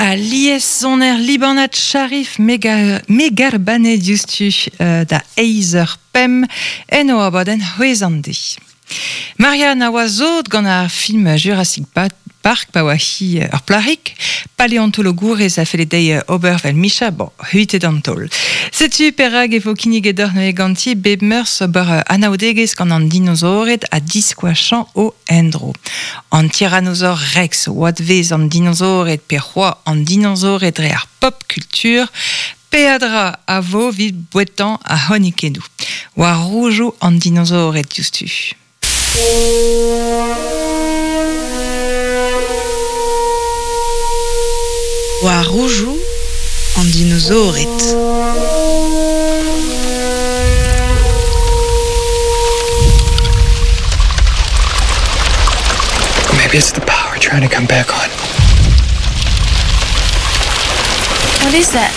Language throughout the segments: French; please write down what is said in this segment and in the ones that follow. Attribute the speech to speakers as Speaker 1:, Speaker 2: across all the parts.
Speaker 1: A liaison Libanat Sharif Megarbane justu da Eiser Pem en o abaden hoezandi. Maria Nawazot gant ar film Jurassic Park pa oa hi ur plarik, paleontologour ez a feledei ober Misha, bon, huitet an tol. Setu perag efo kinig edor ne ganti beb meurs ober anaodegez gant an dinosaoret a diskoachan o endro. An Tyrannosaur Rex oad vez an dinosaoret per c'hoa an dinosaoret re ar pop kultur, peadra a vo vid bouetan a honikenou. Oa roujo an dinosaoret justu.
Speaker 2: Oa roujou an dinosaoret.
Speaker 3: Maybe it's the power trying to come back on.
Speaker 4: What is that?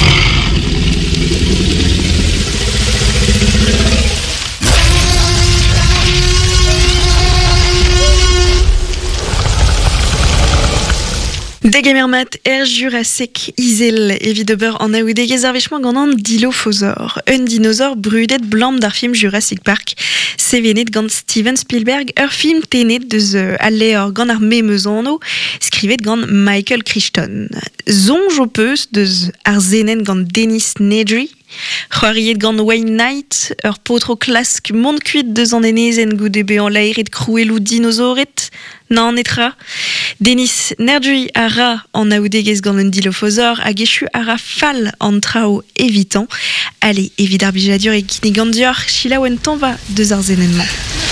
Speaker 2: Degemermat Jurassic Izel evit ober an aoudegez arvechman gant an Dilophosaur. Un dinosaure brudet blanc d'ar film Jurassic Park. Sevenet gant Steven Spielberg, ur film tenet deus alleor gant ar memezano, skrivet gant Michael Crichton. Zonj o peus deus ar zenen gant Dennis Nedry, c'hoariet gant Wayne Knight, ur potro klask mont kuit deus an enezen goude be an laeret krouelou dinosauret, nan etra. Dennis Nedry a ra an aoudegez gant un Dilophosaur hag echu a ra fall an trao evitant. Allez, evit ar bijadur e kine gant dior, chila oen tanva deus ar zenenman.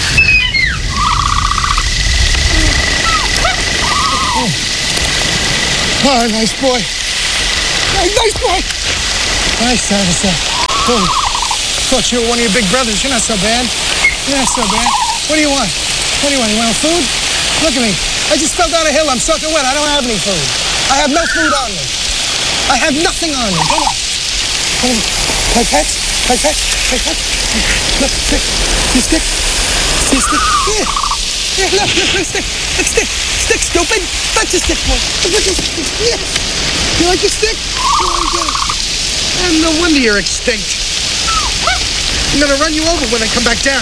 Speaker 3: Oh, nice boy. Nice boy. Nice, Oh, thought you were one of your big brothers. You're not so bad. You're not so bad. What do you want? What do you want? You want food? Look at me. I just fell down a hill. I'm soaking wet. I don't have any food. I have no food on me. I have nothing on me. Come on. Come on. Play pets? Play pets? Play pets? Look, stick. See a stick? See a stick? Yeah, look, stick. Look, stick. Stick, stupid. Touch your stick, boy. Look your stick. Yeah. You like your stick? You like it? And no wonder you're extinct. I'm gonna run you over when I come back down.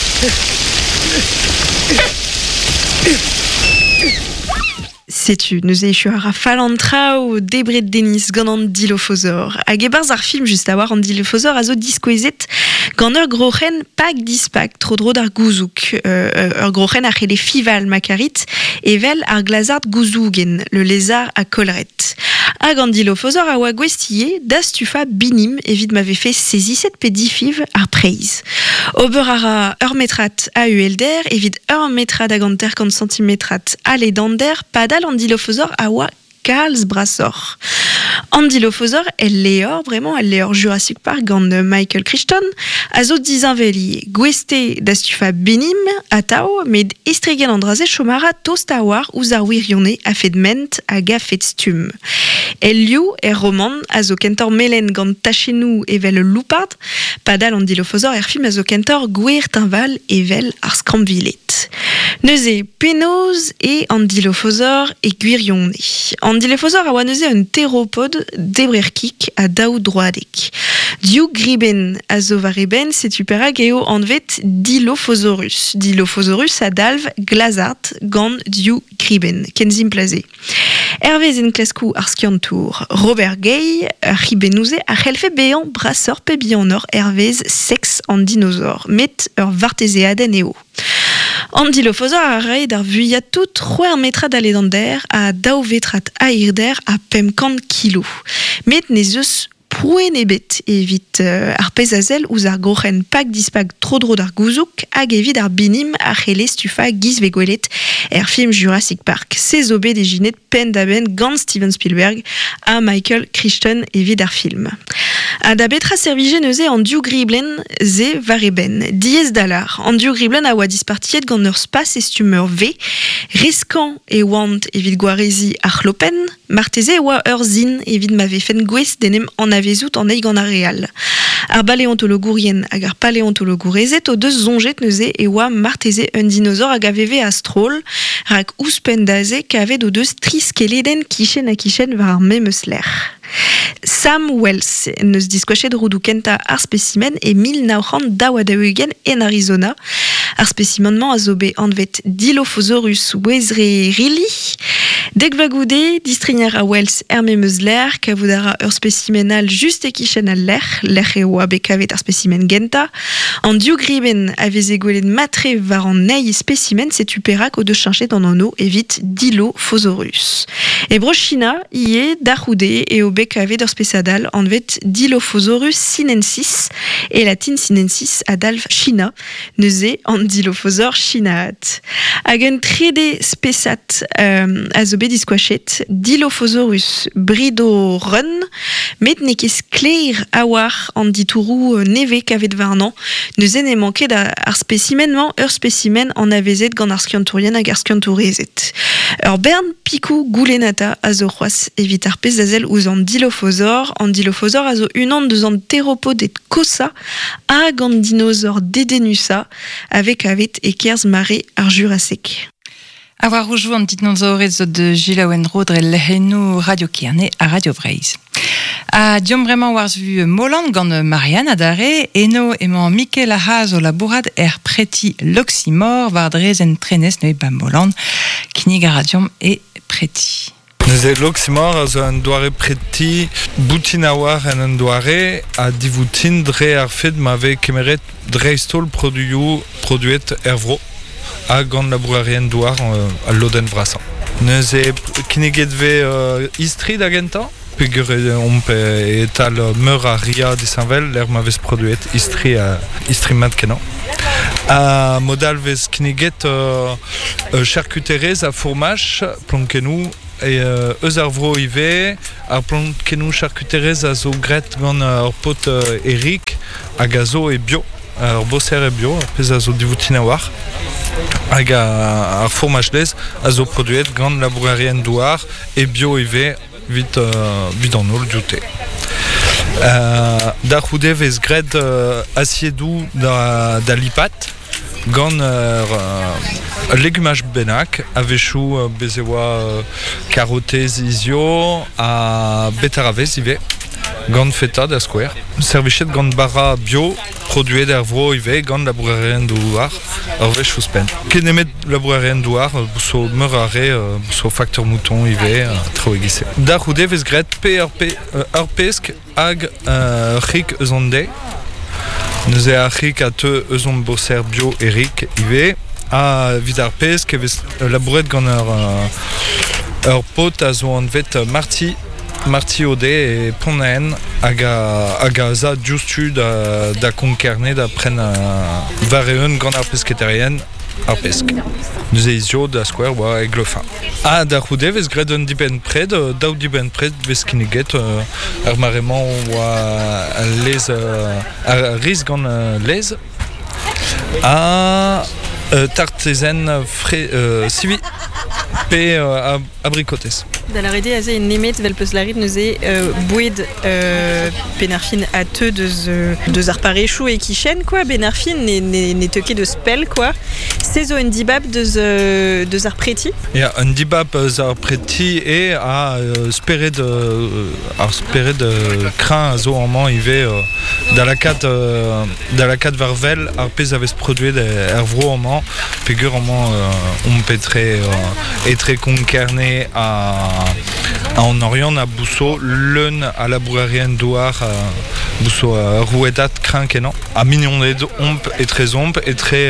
Speaker 2: Setu, neus echu a ra fall an trao debret Dennis gant an Dilophosaur. Hag e barz ar film just a war an Dilophosaur a zo diskouezet gant ur grochen pak dispak tro dro d'ar gouzouk. Ur grochen a c'hele fival makarit evel ar glazard gouzougen, le lézard a kolret. Hag an Dilophosaur a oa gwestille da stufa binim evit m'ave fait sezisset pe difiv ar preiz. Ober a ra ur metrat a uelder evit ur metrat hag an 50 centimetrat a ledander padal an Dilophosaur a oa kalz brasor. An Dilophosaur, elle leor Jurassic Park gant Michael Crichton, a zo dizinveli gweste da stufa benim a tao, med estregen an draze chomara tost a war ouz ar wirionne a fet ment hag a fet stum. El liou roman a zo kentor melen gant tachenou evel loupard, padal an Dilophosaur film a zo kentor gwer tinval evel ar skramvilet. Neuze penoz e an Dilophosaur e gwirionne. An Dilophosaur a oa neuze un théropode debrerkik a daou droadek. Diou griben a zo vareben setu perag eo anvet Dilophosaurus. Dilophosaurus a dalv glazart gant diou griben, kenzim plaze. Hervez en klaskou ar skiantour. Robert Gay, ribenouze a c'helfe bean brasor pe bianor hervez sex an dinosaur, met ur vartezeaden eo. An Dilophosaur a rae d'ar vuiatou 3 metrad a ledander a daou vetrat a irder a 50 kilo. Met ne zeus prouen ebet evit ar pezazel ouz ar grochen pak dispak tro dro d'ar gouzouk hag evit ar binim a c'hele stufa giz vegwelet film Jurassic Park. Se zo bet ejinet pen da ben gant Steven Spielberg a Michael Crichton evit ar film. Da betra servige neuze an diou griblen ze vareben. $10. An diou griblen a oa dispartiet gant ur spas estumeur V. Riskan e oant evit gwarezi ar chlopen. Marteze oa ur zin evit ma vefen gwez denem an avezout an eig an areal. Ar paléontologourien hag ar paléontologourezet o deus zonjet neuze e oa marteze un dinosaur hag aveve a strol rak ouspen daze kavet o deus triskeleden kichen a kichen var ar memeus ler. Sam Wells neus diskouachet roudou kenta ar spécimen e 1900 daoua daougen en Arizona. Ar spécimennement a zo be anvet Dilophosaurus wezrerilli. Dek vagoude, distrignar a Wells er memeus ler, kavoudara ur spécimenal just e kichen al ler e oa be kavet ar spécimen genta. An diou griben a veze gwelet matre var an neil spécimen setu perak o deus chanchet an anno evit Dilophosaurus. E bro China, ie d'arroude e o be kavet ur spéciadal anvet Dilophosaurus sinensis e latin sinensis a dalv China, neuze an Dilophosaur chinaat. Hag un 3D spéciat a zo be diskouachet Dilophosaurus bridorun, met nekez kleir a war an ditourou neve kavet varnan, neuze ne manket ar spécimennement ur spécimen an avezet gant ar skiantourien hag ar skiantourezet. Ur bern pikou goulenata a zo c'hoaz evit ar pez azel ouz an Dilophosaur a zo unan deus an theropod et kosa hag an dinosaur dedenusa avec avet e kerz mare ar Jurassek.
Speaker 1: A war oujou an dinosaurez zo de Gilaouen Rodre lehenou Radio Kerne a Radio Vreiz. A diom bremañ warz vu Moland gant Marianne adare, eno emañ Mikel a haz o labourad preti l'oxymore war drezen trenez ne ba Moland, kinig a radiom e preti.
Speaker 5: Neuze l'oxymore a zo un doare preti boutin a war en un doare a divoutin dre ar fed ma ve kemeret dreistol produet ervro a gant labourarien douar a loden vrasan. Neuze kineget ve istri da genta, pegur omp etal meur a ria disanvel, l'er ma vez produet istri mat kenan. A modal vez kineget charcuterez a fromage plankenou et eus ar vro ive ar plankenou charcuterez a zo gret gant ar pot Eric hag a zo e bio. Ar bosser e bio, ar pez a zo divoutin a war. Hag ar fromage lez a zo produet gant labourarien douar e bio ive vit an ol dioute. Da c'houde vez gret asiedou da lipat gant legumaj bennak a vechou bez oa karotez izio a betaravez ive gant feta da skouer. Servichet gant bara bio produet er vro ive gant labourarien douar ar vech ouspen. Ken emet labourarien douar bousso meur a re bousso facteur mouton ive trao egise. Da c'houde vez gret ur pesk hag rik eus an de. Neuze a rik a te eus an bosser bio Eric ive a vid ar pesk e vez labouret gant ur pot a zo an vet marti ode e ponaen hag a za diouztu da konkerne da pren vareun gant ar pesketerien ar pesk. Neuze izio da skouer oa e glofin. A da c'houde vez gret un diben pred, daou diben pred vez kineget ar maremañ oa lez ar riz gant lez a tartezen sivi pe abricotez.
Speaker 2: Da la rede a ze en nemet vel peus larit neuze boued penarfin a te deus ar parechou e kichen, quoi. Benarfin ne teuke deus pel, quoi. Se zo en dibab deus ar preti?
Speaker 5: Ya, un dibab eus ar preti e a speret kran a zo amman ive da la kat varvel ar pez a vez produet er vro amman pegur amman etre konkerne en Orient a bousso leun a labourarien douar bousso rouedat kran kenan a mignoned omp etre zomp etre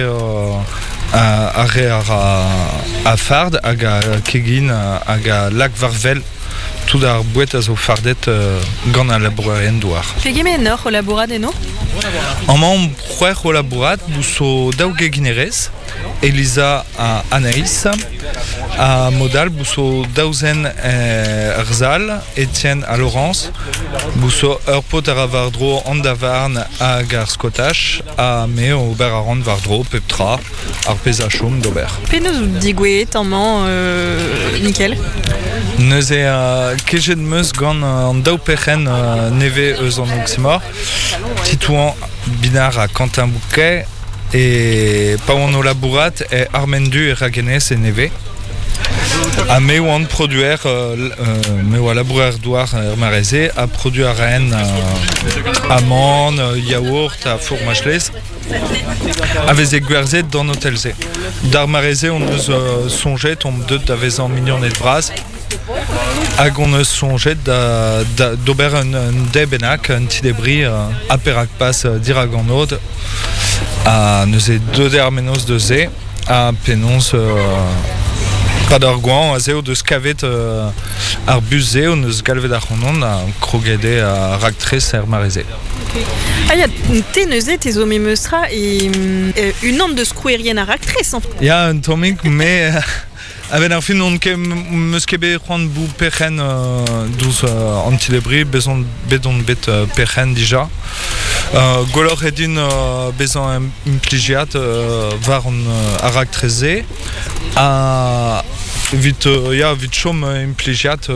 Speaker 5: a re a fard hag a kegin hag a lak varvel tout ar bouet a zo fardet gant a labourarien douar.
Speaker 2: Pegeme nor o labourad eno?
Speaker 5: En man c'hwer o labourat bousso daoge ginerez, Elisa a Anaïs, a modal bousso daouzen Erzal, Etienne a Laurence, bousso ur pot ar vardro an da varn a gar skotach, a me o ober a rand vardro peptra ar pez a chom d'ober.
Speaker 2: Penaos digouet amant Nickel?
Speaker 5: Neuze kejet meus gant an daou pechen neve eus an oxymor, titouan binar a Quentin Bouquet, et pa oan o labourat e armendu e ragenez e neve. A me oan produer, me oa labourer douar mareze, a produer ren amande, yaourt, a fourmachlez. Avez e gwerzet d'an hotelze. Dar mareze on eus sonjet om deut da vezan mignonnet braz. Hag on eus sonjet d'ober un debenak, un tidebri a perak pas dirag an od. A neuze deuder menos de ze, a penons pad ar gouan a zeo deus kavet ar bus zeo neus galvet ar c'honon a krogede a ragtrez er mareze.
Speaker 2: Ah, ya te neuze te zo memeustra e un an deus krouerien a ragtrez.
Speaker 5: Ya un tomik, me aven ar fin on ket meus ket bet c'hoant bou pechen douz an tilebri, bezon bedon bet pechen dija. Golor edin bezan impligiat var an a ragtreze, a vit chom impligiat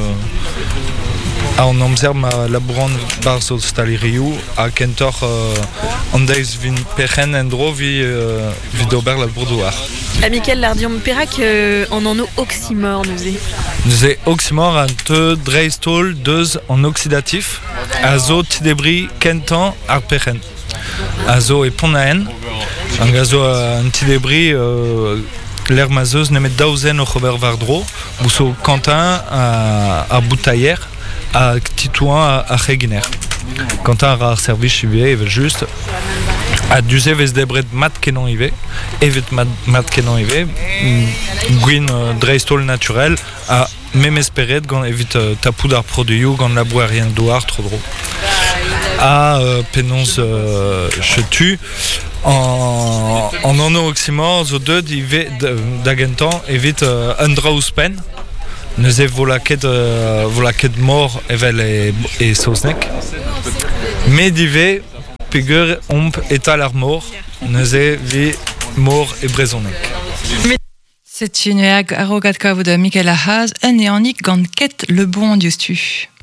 Speaker 5: a an amzer ma labouran bar zo staliriou a kentor an deiz vin pechen endro vi d'ober labour douar.
Speaker 2: A Michael lardiom perak an anno oxymor neuze?
Speaker 5: Neuze oxymor a te dreistol deus an oxidatif a zo tidebri kentan ar pechen. A zo e pon a en, an gazo an tidebri l'er mazeuz nemet daouzen o c'hober vardro, bousso Quentin ar boutaier a titouan a c'heginer. Quentin ar service ive evel just a duze vez debret mat kenan ive, evet mat kenan ive, gwin dreistol naturel a mem esperet gant evit tapout ar produioù gant labouarien douar tro dro. A penons chetu en anno oxymor zo deud ive d'agentan evit un draouspen neuze vola ket mor evel e saosnek, me dive pegur omp etal ar mor neuze vi mor e brezonek.
Speaker 1: C'est une arrogate de Michael Ahaz, un néonique gant ket le bon diustu.